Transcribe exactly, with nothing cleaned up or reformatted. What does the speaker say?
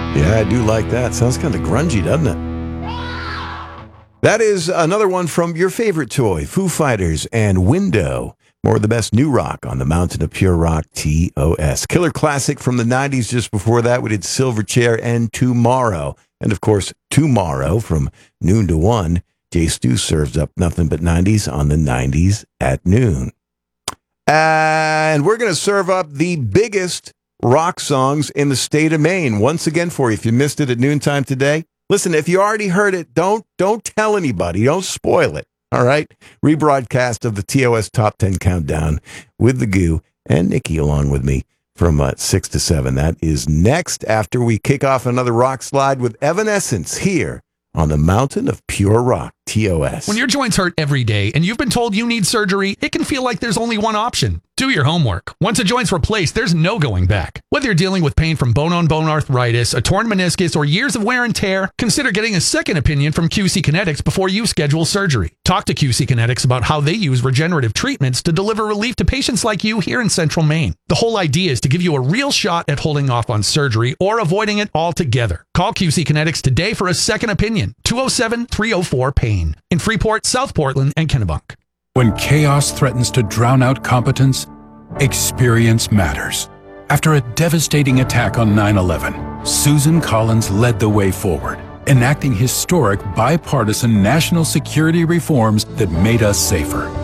Yeah, I do like that. Sounds kind of grungy, doesn't it? That is another one from your favorite toy, Foo Fighters and Window. More of the best new rock on the Mountain of Pure Rock, T O S. Killer classic from the nineties. Just before that, we did Silverchair and Tomorrow. And, of course, Tomorrow from noon to one. Jay Stu serves up nothing but nineties on the nineties at noon. And we're going to serve up the biggest rock songs in the state of Maine. Once again for you, if you missed it at noontime today, listen, if you already heard it, don't don't tell anybody. Don't spoil it. All right? Rebroadcast of the T O S Top ten Countdown with the Goo and Nikki along with me from uh, six to seven. That is next after we kick off another rock slide with Evanescence here on the Mountain of Pure Rock, T O S. When your joints hurt every day and you've been told you need surgery, it can feel like there's only one option. Do your homework. Once a joint's replaced, there's no going back. Whether you're dealing with pain from bone-on-bone arthritis, a torn meniscus, or years of wear and tear, consider getting a second opinion from Q C Kinetics before you schedule surgery. Talk to Q C Kinetics about how they use regenerative treatments to deliver relief to patients like you here in Central Maine. The whole idea is to give you a real shot at holding off on surgery or avoiding it altogether. Call Q C Kinetics today for a second opinion. two oh seven, three oh four, PAIN in Freeport, South Portland, and Kennebunk. When chaos threatens to drown out competence, experience matters. After a devastating attack on nine eleven, Susan Collins led the way forward, enacting historic bipartisan national security reforms that made us safer.